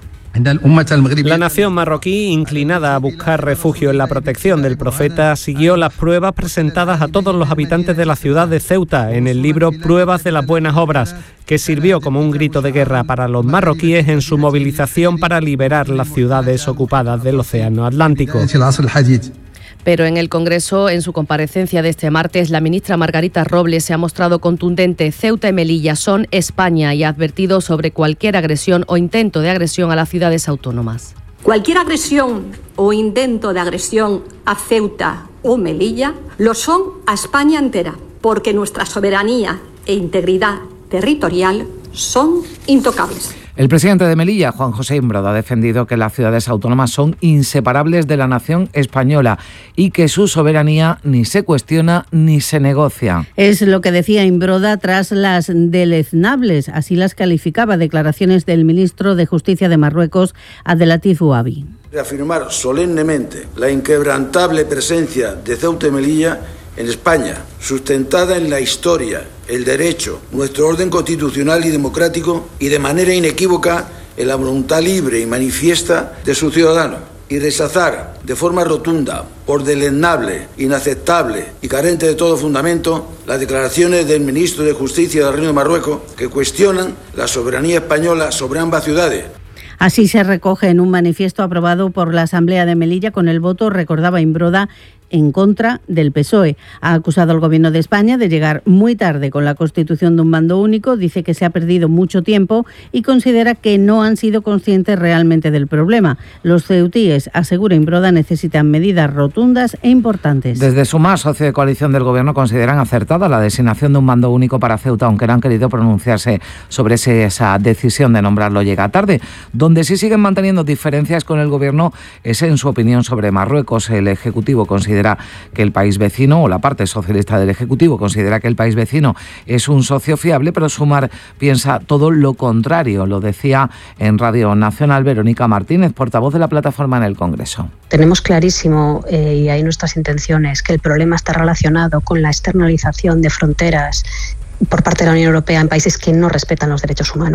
La nación marroquí, inclinada a buscar refugio en la protección del profeta, siguió las pruebas presentadas a todos los habitantes de la ciudad de Ceuta en el libro Pruebas de las Buenas Obras, que sirvió como un grito de guerra para los marroquíes en su movilización para liberar las ciudades ocupadas del Océano Atlántico. Pero en el Congreso, en su comparecencia de este martes, la ministra Margarita Robles se ha mostrado contundente. Ceuta y Melilla son España y ha advertido sobre cualquier agresión o intento de agresión a las ciudades autónomas. Cualquier agresión o intento de agresión a Ceuta o Melilla lo son a España entera, porque nuestra soberanía e integridad territorial son intocables. El presidente de Melilla, Juan José Imbroda, ha defendido que las ciudades autónomas son inseparables de la nación española y que su soberanía ni se cuestiona ni se negocia. Es lo que decía Imbroda tras las deleznables, así las calificaba, declaraciones del ministro de Justicia de Marruecos, Abdelatif Ouabi. Reafirmar solemnemente la inquebrantable presencia de Ceuta y Melilla en España, sustentada en la historia, el derecho, nuestro orden constitucional y democrático y de manera inequívoca en la voluntad libre y manifiesta de sus ciudadanos, y rechazar de forma rotunda, por deleznable, inaceptable y carente de todo fundamento las declaraciones del ministro de Justicia del Reino de Marruecos que cuestionan la soberanía española sobre ambas ciudades. Así se recoge en un manifiesto aprobado por la Asamblea de Melilla con el voto, recordaba Imbroda, en contra del P S O E. Ha acusado al Gobierno de España de llegar muy tarde con la constitución de un mando único, dice que se ha perdido mucho tiempo y considera que no han sido conscientes realmente del problema. Los ceutíes, asegura Imbroda, necesitan medidas rotundas e importantes. Desde Sumar, socio de coalición del Gobierno, consideran acertada la designación de un mando único para Ceuta, aunque no han querido pronunciarse sobre esa decisión de nombrarlo llega tarde. Donde sí siguen manteniendo diferencias con el Gobierno es en su opinión sobre Marruecos. El Ejecutivo considera que el país vecino, o la parte socialista del Ejecutivo considera que el país vecino es un socio fiable, pero Sumar piensa todo lo contrario. Lo decía en Radio Nacional Verónica Martínez, portavoz de la plataforma en el Congreso. Tenemos clarísimo, eh, y ahí nuestras intenciones, que el problema está relacionado con la externalización de fronteras por parte de la Unión Europea en países que no respetan los derechos humanos.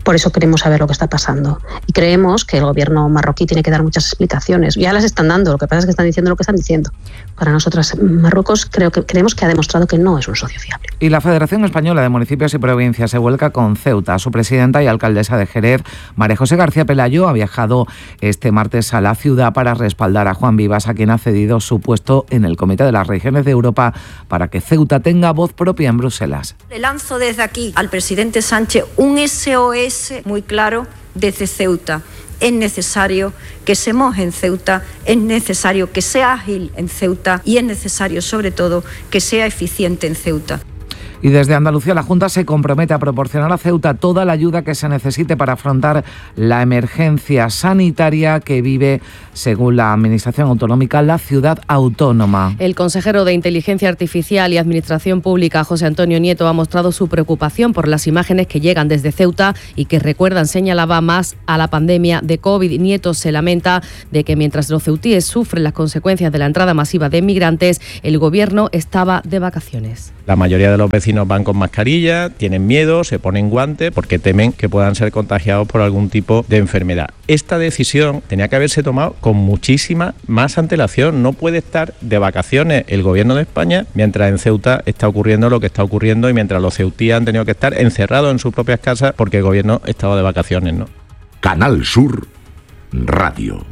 Por eso queremos saber lo que está pasando. Y creemos que el gobierno marroquí tiene que dar muchas explicaciones. Ya las están dando, lo que pasa es que están diciendo lo que están diciendo. Para nosotras, Marruecos creo que creemos que ha demostrado que no es un socio fiable. Y la Federación Española de Municipios y Provincias se vuelca con Ceuta. Su presidenta y alcaldesa de Jerez, María José García Pelayo, ha viajado este martes a la ciudad para respaldar a Juan Vivas, a quien ha cedido su puesto en el Comité de las Regiones de Europa para que Ceuta tenga voz propia en Bruselas. Le lanzo desde aquí al presidente Sánchez un S O S muy claro desde Ceuta. Es necesario que se moje en Ceuta, es necesario que sea ágil en Ceuta y es necesario, sobre todo, que sea eficiente en Ceuta. Y desde Andalucía la Junta se compromete a proporcionar a Ceuta toda la ayuda que se necesite para afrontar la emergencia sanitaria que vive, según la Administración Autonómica, la ciudad autónoma. El consejero de Inteligencia Artificial y Administración Pública, José Antonio Nieto, ha mostrado su preocupación por las imágenes que llegan desde Ceuta y que recuerdan, señalaba, más a la pandemia de COVID. Nieto se lamenta de que mientras los ceutíes sufren las consecuencias de la entrada masiva de inmigrantes, el gobierno estaba de vacaciones. La mayoría de los vecinos van con mascarilla, tienen miedo, se ponen guantes porque temen que puedan ser contagiados por algún tipo de enfermedad. Esta decisión tenía que haberse tomado con muchísima más antelación. No puede estar de vacaciones el gobierno de España mientras en Ceuta está ocurriendo lo que está ocurriendo y mientras los ceutíes han tenido que estar encerrados en sus propias casas porque el gobierno estaba de vacaciones, ¿no? Canal Sur Radio.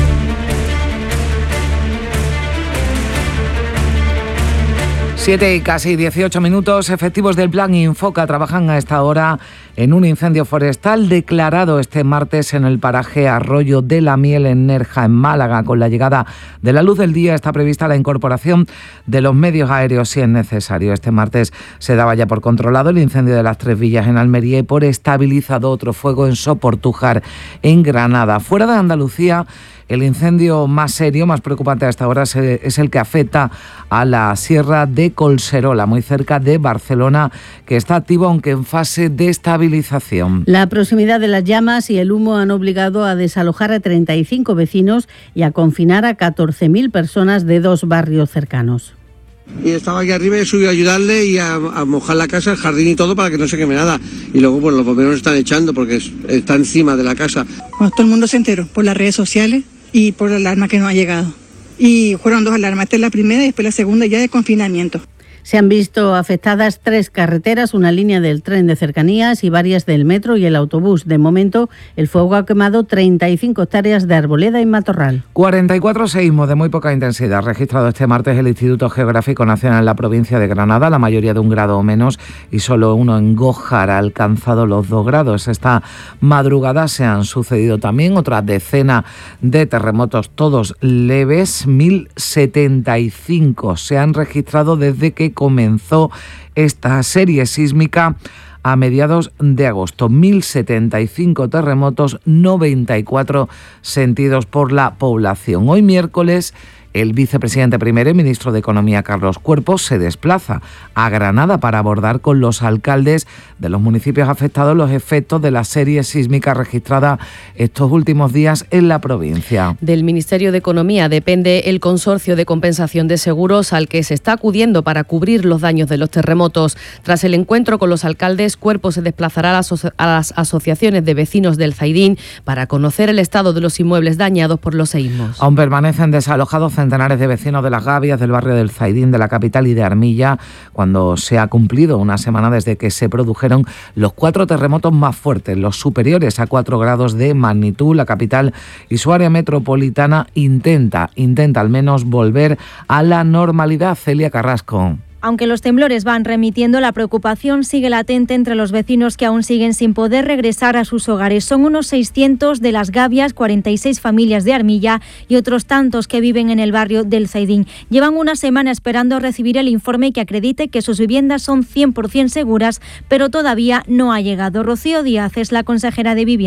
Siete y casi dieciocho minutos. Efectivos del Plan Infoca trabajan a esta hora en un incendio forestal declarado este martes en el paraje Arroyo de la Miel en Nerja, en Málaga. Con la llegada de la luz del día está prevista la incorporación de los medios aéreos si es necesario. Este martes se daba ya por controlado el incendio de las Tres Villas en Almería y por estabilizado otro fuego en Soportújar, en Granada. Fuera de Andalucía, el incendio más serio, más preocupante hasta ahora es el que afecta a la Sierra de Collserola, muy cerca de Barcelona, que está activo aunque en fase de estabilización. La proximidad de las llamas y el humo han obligado a desalojar a treinta y cinco vecinos y a confinar a catorce mil personas de dos barrios cercanos. Y estaba aquí arriba y he subido a ayudarle y a, a mojar la casa, el jardín y todo para que no se queme nada. Y luego pues los bomberos están echando porque es, está encima de la casa. Bueno, todo el mundo se enteró por las redes sociales y por la alarma que nos ha llegado. Y fueron dos alarmas, esta es la primera y después la segunda ya de confinamiento. Se han visto afectadas tres carreteras, una línea del tren de cercanías y varias del metro y el autobús. De momento, el fuego ha quemado treinta y cinco hectáreas de arboleda y matorral. cuarenta y cuatro seísmos de muy poca intensidad registrado este martes el Instituto Geográfico Nacional en la provincia de Granada, la mayoría de un grado o menos, y solo uno en Gójar ha alcanzado los dos grados. Esta madrugada se han sucedido también otra decena de terremotos, todos leves. mil setenta y cinco se han registrado desde que comenzó esta serie sísmica a mediados de agosto. mil setenta y cinco terremotos, noventa y cuatro sentidos por la población. Hoy miércoles, el vicepresidente primero y ministro de Economía, Carlos Cuerpo, se desplaza a Granada para abordar con los alcaldes de los municipios afectados los efectos de la serie sísmica registrada estos últimos días en la provincia. Del Ministerio de Economía depende el consorcio de compensación de seguros al que se está acudiendo para cubrir los daños de los terremotos. Tras el encuentro con los alcaldes, Cuerpo se desplazará a las, aso- a las asociaciones de vecinos del Zaidín para conocer el estado de los inmuebles dañados por los seísmos. Aún permanecen desalojados centenares de vecinos de Las Gavias, del barrio del Zaidín, de la capital y de Armilla, cuando se ha cumplido una semana desde que se produjeron los cuatro terremotos más fuertes, los superiores a cuatro grados de magnitud. La capital y su área metropolitana intenta, intenta al menos volver a la normalidad. Celia Carrasco. Aunque los temblores van remitiendo, la preocupación sigue latente entre los vecinos que aún siguen sin poder regresar a sus hogares. Son unos seiscientos de Las Gavias, cuarenta y seis familias de Armilla y otros tantos que viven en el barrio del Zaidín. Llevan una semana esperando recibir el informe que acredite que sus viviendas son cien por ciento seguras, pero todavía no ha llegado. Rocío Díaz es la consejera de Vivienda.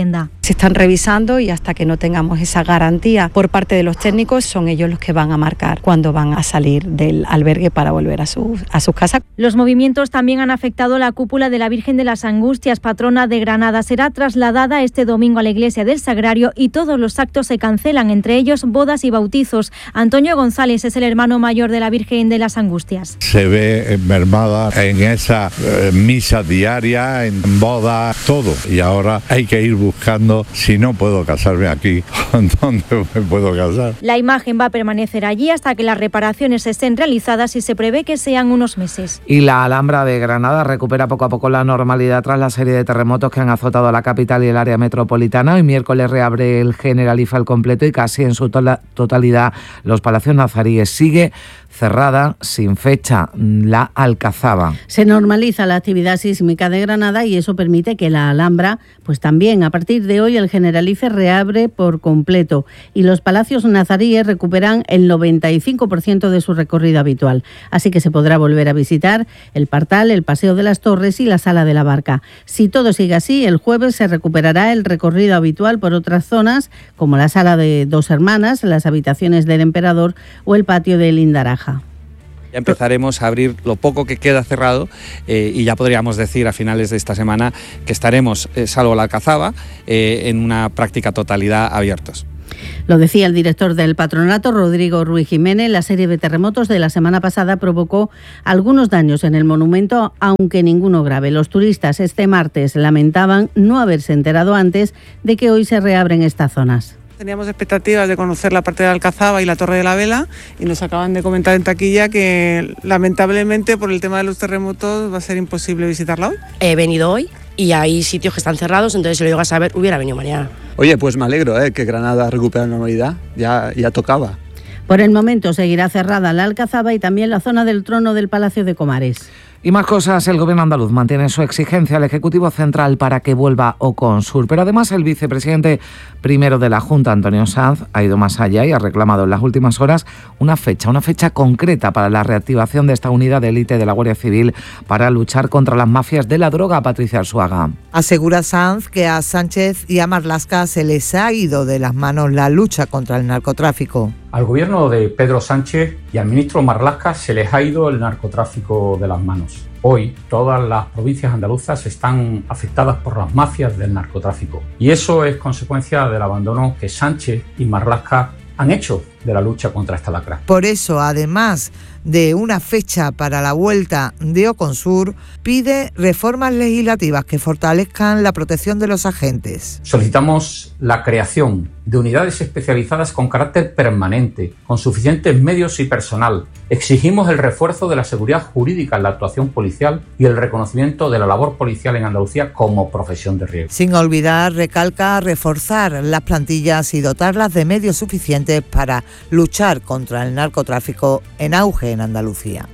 se están revisando y hasta que no tengamos esa garantía por parte de los técnicos, son ellos los que van a marcar cuándo van a salir del albergue para volver a sus, a sus casas. Los movimientos también han afectado la cúpula de la Virgen de las Angustias, patrona de Granada. Será trasladada este domingo a la iglesia del Sagrario y todos los actos se cancelan, entre ellos bodas y bautizos. Antonio González es el hermano mayor de la Virgen de las Angustias. Se ve mermada en esa eh, misa diaria, en boda, todo. Y ahora hay que ir buscando, si no puedo casarme aquí, ¿dónde me puedo casar? La imagen va a permanecer allí hasta que las reparaciones estén realizadas y se prevé que sean unos meses. Y la Alhambra de Granada recupera poco a poco la normalidad tras la serie de terremotos que han azotado a la capital y el área metropolitana. Hoy miércoles reabre el Generalife al completo y casi en su to- totalidad los palacios nazaríes. Sigue cerrada, sin fecha, la Alcazaba. Se normaliza la actividad sísmica de Granada y eso permite que la Alhambra, pues también a partir de hoy el Generalife reabre por completo y los palacios nazaríes recuperan el noventa y cinco por ciento de su recorrido habitual. Así que se podrá volver a visitar el Partal, el Paseo de las Torres y la Sala de la Barca. Si todo sigue así, el jueves se recuperará el recorrido habitual por otras zonas, como la Sala de Dos Hermanas, las habitaciones del Emperador o el patio de Lindaraja. Ya empezaremos a abrir lo poco que queda cerrado eh, y ya podríamos decir a finales de esta semana que estaremos, eh, salvo la Alcazaba, eh, en una práctica totalidad abiertos. Lo decía el director del patronato, Rodrigo Ruiz Jiménez. La serie de terremotos de la semana pasada provocó algunos daños en el monumento, aunque ninguno grave. Los turistas este martes lamentaban no haberse enterado antes de que hoy se reabren estas zonas. Teníamos expectativas de conocer la parte de la Alcazaba y la Torre de la Vela y nos acaban de comentar en taquilla que lamentablemente por el tema de los terremotos va a ser imposible visitarla hoy. He venido hoy y hay sitios que están cerrados, entonces si lo llego a saber hubiera venido mañana. Oye, pues me alegro ¿eh? que Granada recupere la normalidad, ya, ya tocaba. Por el momento seguirá cerrada la Alcazaba y también la zona del trono del Palacio de Comares. Y más cosas, el gobierno andaluz mantiene su exigencia al Ejecutivo Central para que vuelva Oconsur. Pero además el vicepresidente primero de la Junta, Antonio Sanz, ha ido más allá y ha reclamado en las últimas horas una fecha, una fecha concreta para la reactivación de esta unidad de élite de la Guardia Civil para luchar contra las mafias de la droga. Patricia Arzuaga. Asegura Sanz que a Sánchez y a Marlaska se les ha ido de las manos la lucha contra el narcotráfico. Al gobierno de Pedro Sánchez y al ministro Marlaska se les ha ido el narcotráfico de las manos. Hoy todas las provincias andaluzas están afectadas por las mafias del narcotráfico y eso es consecuencia del abandono que Sánchez y Marlaska han hecho de la lucha contra esta lacra. Por eso, además de una fecha para la vuelta de Oconsur, pide reformas legislativas que fortalezcan la protección de los agentes. Solicitamos la creación de unidades especializadas con carácter permanente, con suficientes medios y personal. Exigimos el refuerzo de la seguridad jurídica en la actuación policial y el reconocimiento de la labor policial en Andalucía como profesión de riesgo. Sin olvidar, recalca, reforzar las plantillas y dotarlas de medios suficientes para luchar contra el narcotráfico en auge en Andalucía.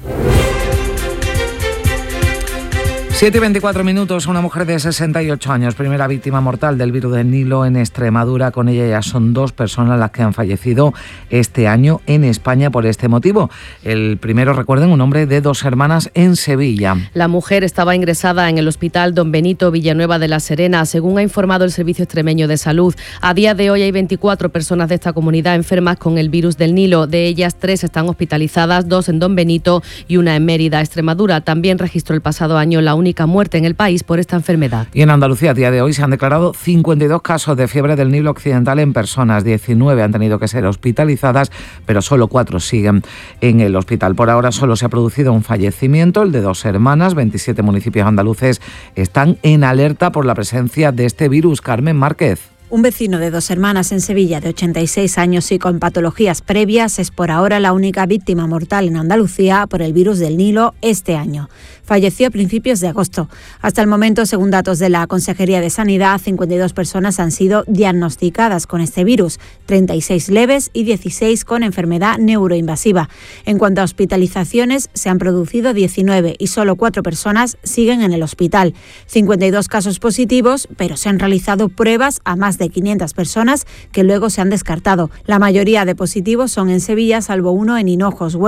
siete y veinticuatro minutos, una mujer de sesenta y ocho años, primera víctima mortal del virus del Nilo en Extremadura. Con ella ya son dos personas las que han fallecido este año en España por este motivo. El primero, recuerden, un hombre de Dos Hermanas en Sevilla. La mujer estaba ingresada en el hospital Don Benito Villanueva de la Serena, según ha informado el Servicio Extremeño de Salud. A día de hoy hay veinticuatro personas de esta comunidad enfermas con el virus del Nilo. De ellas, tres están hospitalizadas, dos en Don Benito y una en Mérida. Extremadura también registró el pasado año la única muerte en el país por esta enfermedad. Y en Andalucía, a día de hoy, se han declarado cincuenta y dos casos de fiebre del Nilo occidental en personas. diecinueve han tenido que ser hospitalizadas, pero solo cuatro siguen en el hospital. Por ahora solo se ha producido un fallecimiento, el de Dos Hermanas. veintisiete municipios andaluces están en alerta por la presencia de este virus. Carmen Márquez. Un vecino de Dos Hermanas en Sevilla de ochenta y seis años y con patologías previas es por ahora la única víctima mortal en Andalucía por el virus del Nilo este año. Falleció a principios de agosto. Hasta el momento, según datos de la Consejería de Sanidad, cincuenta y dos personas han sido diagnosticadas con este virus, treinta y seis leves y dieciséis con enfermedad neuroinvasiva. En cuanto a hospitalizaciones, se han producido diecinueve y solo cuatro personas siguen en el hospital. cincuenta y dos casos positivos, pero se han realizado pruebas a más de quinientas personas que luego se han descartado. La mayoría de positivos son en Sevilla, salvo uno en Hinojos, Huelva.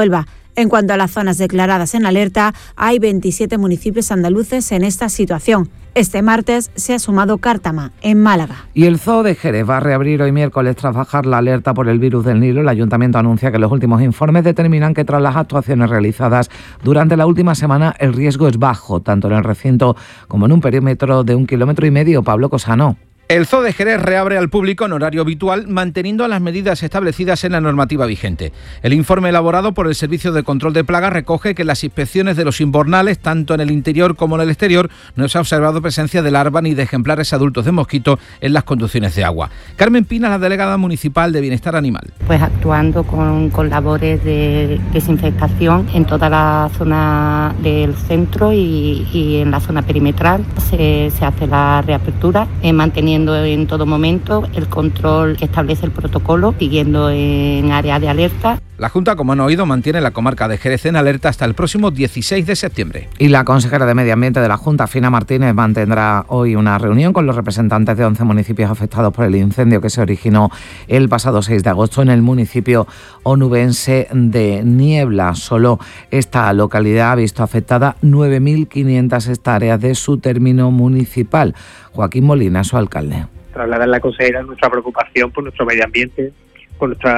En cuanto a las zonas declaradas en alerta, hay veintisiete municipios andaluces en esta situación. Este martes se ha sumado Cártama, en Málaga. Y el Zoo de Jerez va a reabrir hoy miércoles tras bajar la alerta por el virus del Nilo. El Ayuntamiento anuncia que los últimos informes determinan que tras las actuaciones realizadas durante la última semana el riesgo es bajo, tanto en el recinto como en un perímetro de un kilómetro y medio. Pablo Cosano. El Zoo de Jerez reabre al público en horario habitual, manteniendo las medidas establecidas en la normativa vigente. El informe elaborado por el Servicio de Control de Plagas recoge que en las inspecciones de los invernales, tanto en el interior como en el exterior, no se ha observado presencia de larva ni de ejemplares adultos de mosquito en las conducciones de agua. Carmen Pina, la delegada municipal de Bienestar Animal. Pues actuando con, con labores de desinfectación en toda la zona del centro y, y en la zona perimetral. Se, se hace la reapertura, eh, manteniendo en todo momento el control que establece el protocolo, siguiendo en área de alerta. La Junta, como han oído, mantiene la comarca de Jerez en alerta hasta el próximo dieciséis de septiembre. Y la consejera de Medio Ambiente de la Junta, Fina Martínez, mantendrá hoy una reunión con los representantes de once municipios afectados por el incendio que se originó el pasado seis de agosto en el municipio onubense de Niebla. Solo esta localidad ha visto afectada nueve mil quinientas hectáreas de su término municipal. Joaquín Molina, su alcalde. Trasladar a la consejera nuestra preocupación por nuestro medio ambiente, por nuestros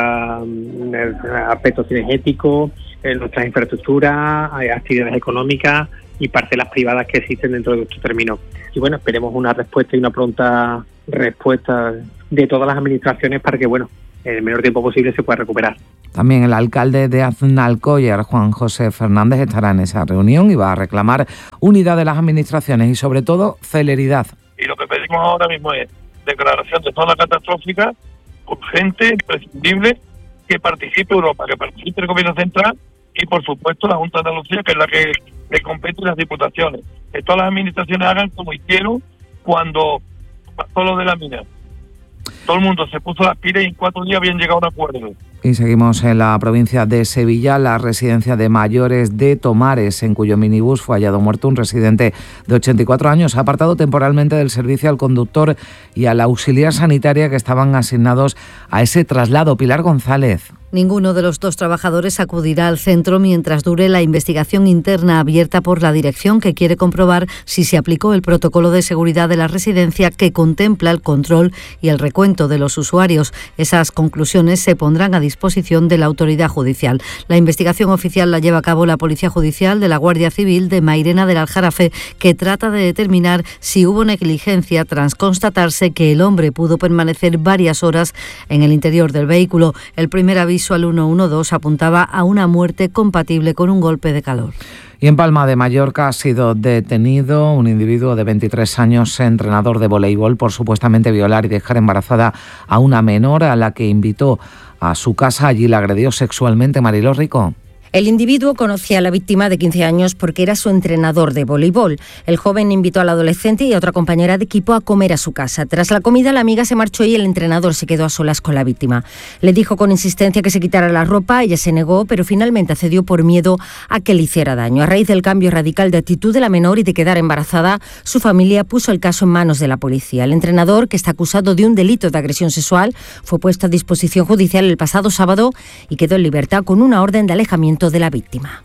aspectos cinegéticos, nuestras infraestructuras, actividades económicas y parcelas privadas que existen dentro de nuestro término. Y bueno, esperemos una respuesta y una pronta respuesta de todas las administraciones para que, bueno, en el menor tiempo posible se pueda recuperar. También el alcalde de Aznalcóllar, Juan José Fernández, estará en esa reunión y va a reclamar unidad de las administraciones y, sobre todo, celeridad. Y lo que pedimos ahora mismo es declaración de zona catastrófica urgente, imprescindible, que participe Europa, que participe el Gobierno Central y, por supuesto, la Junta de Andalucía, que es la que le compete, las diputaciones. Que todas las administraciones hagan como hicieron cuando pasó lo de la mina. Todo el mundo se puso las pilas y en cuatro días habían llegado a un acuerdo. Y seguimos en la provincia de Sevilla, la residencia de mayores de Tomares, en cuyo minibús fue hallado muerto un residente de ochenta y cuatro años, apartado temporalmente del servicio al conductor y a la auxiliar sanitaria que estaban asignados a ese traslado. Pilar González. Ninguno de los dos trabajadores acudirá al centro mientras dure la investigación interna abierta por la dirección, que quiere comprobar si se aplicó el protocolo de seguridad de la residencia que contempla el control y el recuento de los usuarios. Esas conclusiones se pondrán a disposición de la autoridad judicial. La investigación oficial la lleva a cabo la Policía Judicial de la Guardia Civil de Mairena del Aljarafe, que trata de determinar si hubo negligencia tras constatarse que el hombre pudo permanecer varias horas en el interior del vehículo. El primer aviso al uno uno dos apuntaba a una muerte compatible con un golpe de calor. Y en Palma de Mallorca ha sido detenido un individuo de veintitrés años, entrenador de voleibol, por supuestamente violar y dejar embarazada a una menor a la que invitó a su casa. Allí la agredió sexualmente. Mariló Rico. El individuo conocía a la víctima de quince años porque era su entrenador de voleibol. El joven invitó al adolescente y a otra compañera de equipo a comer a su casa. Tras la comida, la amiga se marchó y el entrenador se quedó a solas con la víctima. Le dijo con insistencia que se quitara la ropa, ella se negó, pero finalmente accedió por miedo a que le hiciera daño. A raíz del cambio radical de actitud de la menor y de quedar embarazada, su familia puso el caso en manos de la policía. El entrenador, que está acusado de un delito de agresión sexual, fue puesto a disposición judicial el pasado sábado y quedó en libertad con una orden de alejamiento de la víctima.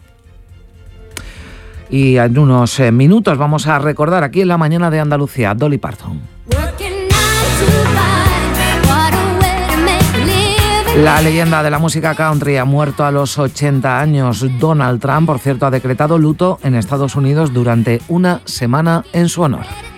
Y en unos eh, minutos vamos a recordar aquí en la mañana de Andalucía, Dolly Parton. La leyenda de la música country ha muerto a los ochenta años. Donald Trump, por cierto, ha decretado luto en Estados Unidos durante una semana en su honor.